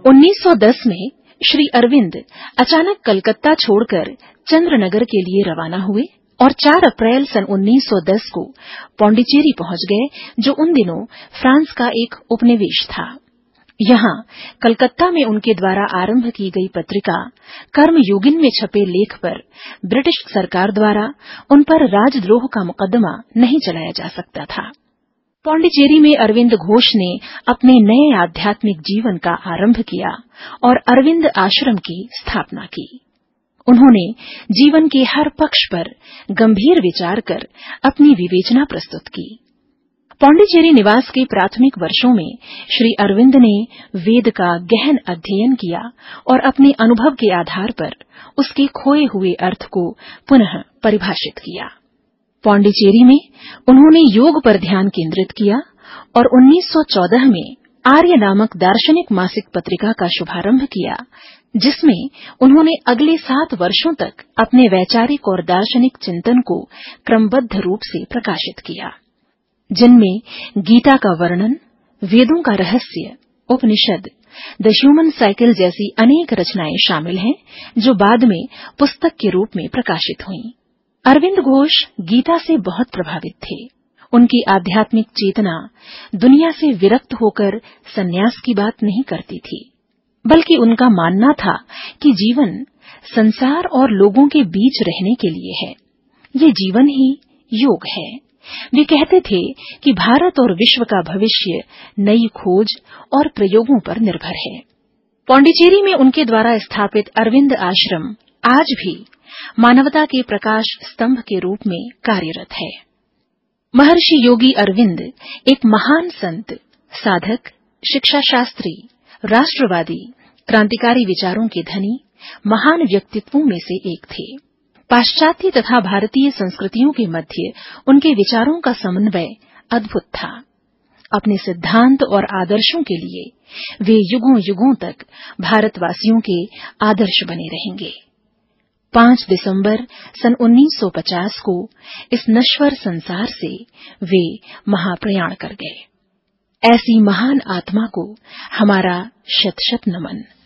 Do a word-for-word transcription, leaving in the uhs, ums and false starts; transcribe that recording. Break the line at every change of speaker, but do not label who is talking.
उन्नीस सौ दस में श्री अरविंद अचानक कलकत्ता छोड़कर चंद्रनगर के लिए रवाना हुए और चार अप्रैल सन उन्नीस सौ दस को पौंडीचेरी पहुंच गए, जो उन दिनों फ्रांस का एक उपनिवेश था। यहाँ कलकत्ता में उनके द्वारा आरंभ की गई पत्रिका कर्मयोगिन में छपे लेख पर ब्रिटिश सरकार द्वारा उन पर राजद्रोह का मुकदमा नहीं चलाया जा सकता था। पौंडीचेरी में अरविंद घोष ने अपने नए आध्यात्मिक जीवन का आरंभ किया और अरविंद आश्रम की स्थापना की। उन्होंने जीवन के हर पक्ष पर गंभीर विचार कर अपनी विवेचना प्रस्तुत की। पौंडीचेरी निवास के प्राथमिक वर्षों में श्री अरविंद ने वेद का गहन अध्ययन किया और अपने अनुभव के आधार पर उसके खोए हुए अर्थ को पुनः परिभाषित किया। पौंडीचेरी में उन्होंने योग पर ध्यान केंद्रित किया और उन्नीस सौ चौदह में आर्य नामक दार्शनिक मासिक पत्रिका का शुभारंभ किया, जिसमें उन्होंने अगले सात वर्षों तक अपने वैचारिक और दार्शनिक चिंतन को क्रमबद्ध रूप से प्रकाशित किया, जिनमें गीता का वर्णन, वेदों का रहस्य, उपनिषद, द ह्यूमन साइकिल जैसी अनेक रचनाएं शामिल हैं, जो बाद में पुस्तक के रूप में प्रकाशित हुईं। अरविंद घोष गीता से बहुत प्रभावित थे। उनकी आध्यात्मिक चेतना दुनिया से विरक्त होकर सन्यास की बात नहीं करती थी, बल्कि उनका मानना था कि जीवन संसार और लोगों के बीच रहने के लिए है। ये जीवन ही योग है। वे कहते थे कि भारत और विश्व का भविष्य नई खोज और प्रयोगों पर निर्भर है। पौंडीचेरी में उनके द्वारा स्थापित अरविंद आश्रम आज भी मानवता के प्रकाश स्तंभ के रूप में कार्यरत है। महर्षि योगी अरविंद एक महान संत, साधक, शिक्षा शास्त्री, राष्ट्रवादी, क्रांतिकारी विचारों के धनी, महान व्यक्तित्वों में से एक थे। पाश्चात्य तथा भारतीय संस्कृतियों के मध्य उनके विचारों का समन्वय अद्भुत था। अपने सिद्धांत और आदर्शों के लिए वे युगों युगों तक भारतवासियों के आदर्श बने रहेंगे। पांच दिसंबर सन उन्नीस सौ पचास को इस नश्वर संसार से वे महाप्रयाण कर गए। ऐसी महान आत्मा को हमारा शत शत नमन।